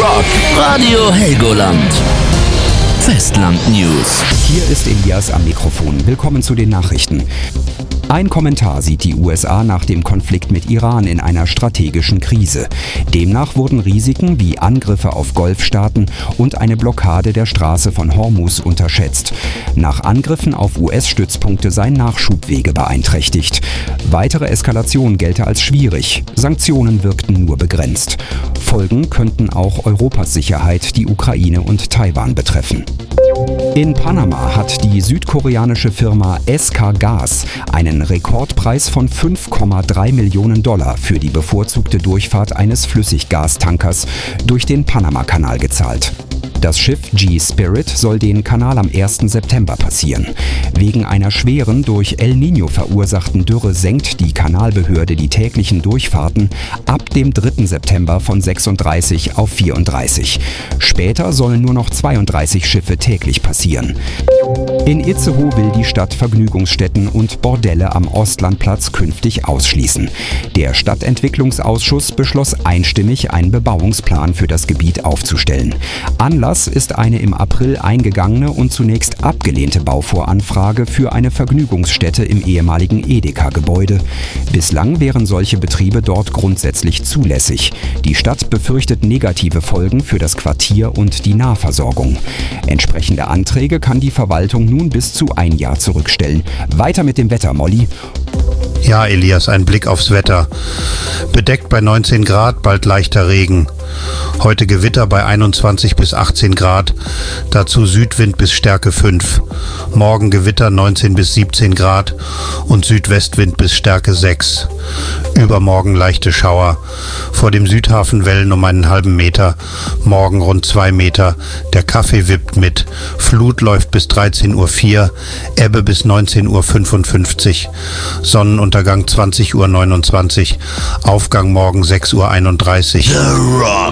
Rock, Radio Helgoland. Festland News. Hier ist Elias am Mikrofon. Willkommen zu den Nachrichten. Ein Kommentar sieht die USA nach dem Konflikt mit Iran in einer strategischen Krise. Demnach wurden Risiken wie Angriffe auf Golfstaaten und eine Blockade der Straße von Hormuz unterschätzt. Nach Angriffen auf US-Stützpunkte seien Nachschubwege beeinträchtigt. Weitere Eskalation gelte als schwierig. Sanktionen wirkten nur begrenzt. Folgen könnten auch Europas Sicherheit, die Ukraine und Taiwan betreffen. In Panama hat die südkoreanische Firma SK Gas einen Rekordpreis von $5,3 Millionen für die bevorzugte Durchfahrt eines Flüssiggastankers durch den Panamakanal gezahlt. Das Schiff G-Spirit soll den Kanal am 1. September passieren. Wegen einer schweren, durch El Niño verursachten Dürre senkt die Kanalbehörde die täglichen Durchfahrten ab dem 3. September von 36 auf 34. Später sollen nur noch 32 Schiffe täglich passieren. In Itzehoe will die Stadt Vergnügungsstätten und Bordelle am Ostlandplatz künftig ausschließen. Der Stadtentwicklungsausschuss beschloss einstimmig, einen Bebauungsplan für das Gebiet aufzustellen. Anlass ist eine im April eingegangene und zunächst abgelehnte Bauvoranfrage für eine Vergnügungsstätte im ehemaligen Edeka-Gebäude. Bislang wären solche Betriebe dort grundsätzlich zulässig. Die Stadt befürchtet negative Folgen für das Quartier und die Nahversorgung. Entsprechende Anträge kann die Verwaltung nun bis zu ein Jahr zurückstellen. Weiter mit dem Wetter, Molly. Ja, Elias, ein Blick aufs Wetter. Bedeckt bei 19 Grad, bald leichter Regen. Heute Gewitter bei 21 bis 18 Grad, dazu Südwind bis Stärke 5. Morgen Gewitter 19 bis 17 Grad und Südwestwind bis Stärke 6. Übermorgen leichte Schauer. Vor dem Südhafen Wellen um einen halben Meter, morgen rund 2 Meter. Der Kaffee wippt mit. Flut läuft bis 13:04 Uhr, Ebbe bis 19:55 Uhr. Sonnenuntergang 20:29 Uhr, Aufgang morgen 6:31 Uhr. The Rock.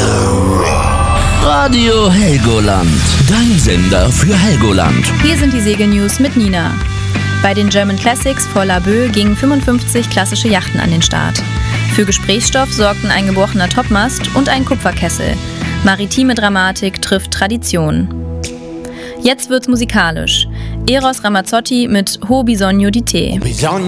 Radio Helgoland. Dein Sender für Helgoland. Hier sind die Segelnews mit Nina. Bei den German Classics vor Laboe gingen 55 klassische Yachten an den Start. Für Gesprächsstoff sorgten ein gebrochener Topmast und ein Kupferkessel. Maritime Dramatik trifft Tradition. Jetzt wird's musikalisch. Eros Ramazzotti mit Ho Bisogno di te.